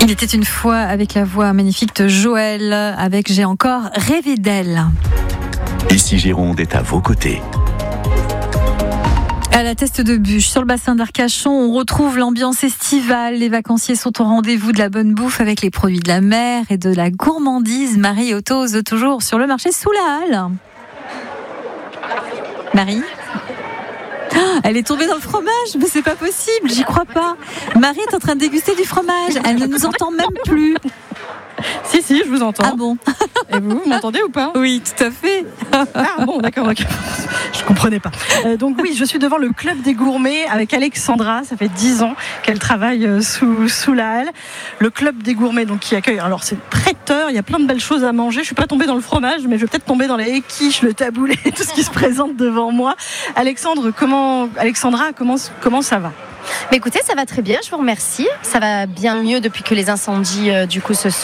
Il était une fois avec la voix magnifique de Joël, avec J'ai encore rêvé d'elle. Ici Gironde est à vos côtés. À la Teste de Buch, sur le bassin d'Arcachon, on retrouve l'ambiance estivale. Les vacanciers sont au rendez-vous de la bonne bouffe avec les produits de la mer et de la gourmandise. Marie Otose, toujours sur le marché sous la halle. Marie ? Elle est tombée dans le fromage, mais c'est pas possible, j'y crois pas. Marie est en train de déguster du fromage, elle ne nous entend même plus. Si, je vous entends. Ah bon? Et vous m'entendez ou pas? Oui, tout à fait. Ah bon, d'accord. Je comprenais pas. Donc oui, je suis devant le Club des Gourmets avec Alexandra. Ça fait 10 ans qu'elle travaille sous la halle. Le Club des Gourmets, donc qui accueille. Alors c'est traiteur, il y a plein de belles choses à manger. Je suis pas tombée dans le fromage, mais je vais peut-être tomber dans les quiches, le taboulé, tout ce qui se présente devant moi. Alexandra, comment ça va? Mais écoutez, ça va très bien, je vous remercie. Ça va bien mieux depuis que les incendies depuis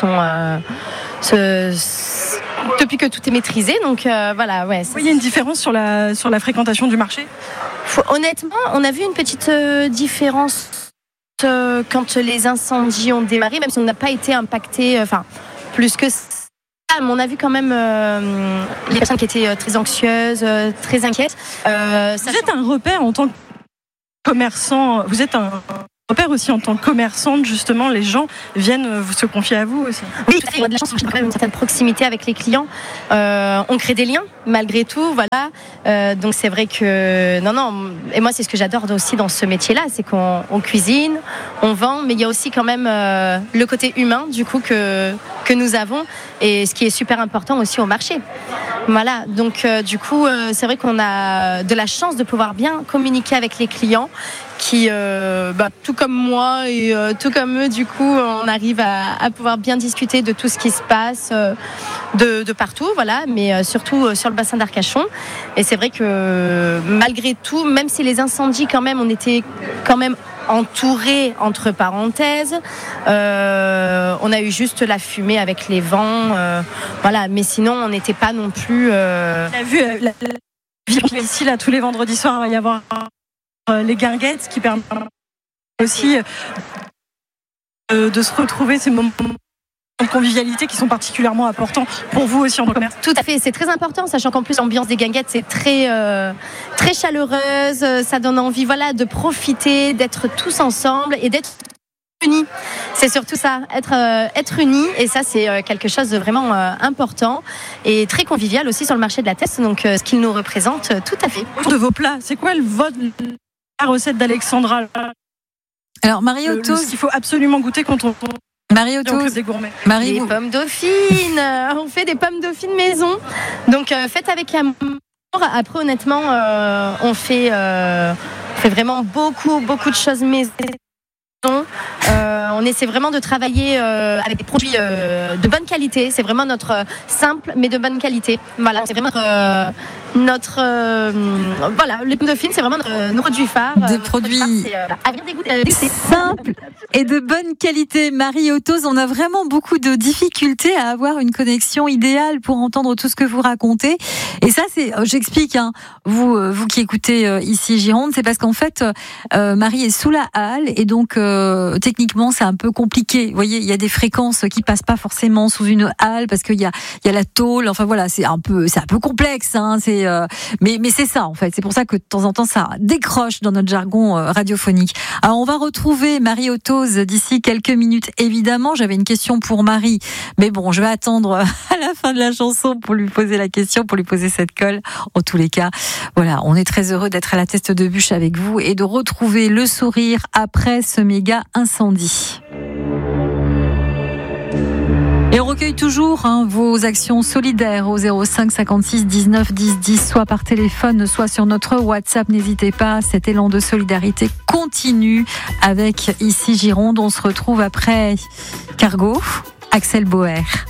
que tout est maîtrisé. Donc voilà, ouais. Il y a une différence sur la fréquentation du marché? Honnêtement, on a vu une petite différence quand les incendies ont démarré, même si on n'a pas été impacté, plus que ça. Mais on a vu quand même les personnes qui étaient très anxieuses, très inquiètes. Vous êtes un repère en tant que commerçant, vous êtes un repère aussi en tant que commerçante, justement, les gens viennent se confier à vous aussi. Oui, on a de la chance, on a quand même une certaine proximité avec les clients. On crée des liens, malgré tout, voilà. Donc c'est vrai que non. Et moi, c'est ce que j'adore aussi dans ce métier-là, c'est qu'on cuisine, on vend, mais il y a aussi quand même le côté humain, du coup, que nous avons, et ce qui est super important aussi au marché. Voilà. Donc du coup, c'est vrai qu'on a de la chance de pouvoir bien communiquer avec les clients, qui, tout comme moi et tout comme eux, du coup, on arrive à pouvoir bien discuter de tout ce qui se passe de partout, voilà, mais surtout sur le bassin d'Arcachon. Et c'est vrai que malgré tout, même si les incendies, quand même, on était quand même entouré entre parenthèses, on a eu juste la fumée avec les vents, voilà, mais sinon on n'était pas non plus. On a vu ici là tous les vendredis soirs, il va y avoir les guinguettes qui permettent aussi de se retrouver, ces moments de convivialité qui sont particulièrement importants pour vous aussi en tant que commerce. Tout à fait, c'est très important, sachant qu'en plus l'ambiance des guinguettes c'est très chaleureuse, ça donne envie, voilà, de profiter, d'être tous ensemble et d'être unis. C'est surtout ça, être unis, et ça c'est quelque chose de vraiment important et très convivial aussi sur le marché de la Teste, donc ce qu'il nous représente tout à fait. De vos plats, c'est quoi la recette d'Alexandra? Alors Marie Otose, ce qu'il faut absolument goûter quand on Marie Otose, des gourmets. Des pommes dauphines. On fait des pommes dauphines maison, donc faites avec amour. Après honnêtement, on fait vraiment beaucoup de choses maison. On essaie vraiment de travailler avec des produits de bonne qualité. C'est vraiment notre simple mais de bonne qualité. Voilà, c'est vraiment voilà, les pommes dauphines, c'est vraiment nos produits phares. Des produits simples et de bonne qualité. Marie Otose, on a vraiment beaucoup de difficultés à avoir une connexion idéale pour entendre tout ce que vous racontez. Et ça, j'explique, hein, vous qui écoutez ici Gironde, c'est parce qu'en fait, Marie est sous la halle et donc techniquement c'est un peu compliqué. Vous voyez, il y a des fréquences qui passent pas forcément sous une halle parce qu'il y a la tôle. Enfin voilà, c'est un peu complexe. Hein, mais c'est ça en fait. C'est pour ça que de temps en temps ça décroche dans notre jargon radiophonique. Alors on va retrouver Marie Otose d'ici quelques minutes. Évidemment, j'avais une question pour Marie, mais bon, je vais attendre à la fin de la chanson pour lui poser la question, pour lui poser cette colle. En tous les cas, voilà, on est très heureux d'être à la Teste de Buch avec vous et de retrouver le sourire après ce méga incendie. Et on recueille toujours vos actions solidaires au 05 56 19 10 10, soit par téléphone, soit sur notre WhatsApp. N'hésitez pas, cet élan de solidarité continue avec ici Gironde. On se retrouve après Cargo, Axel Bauer.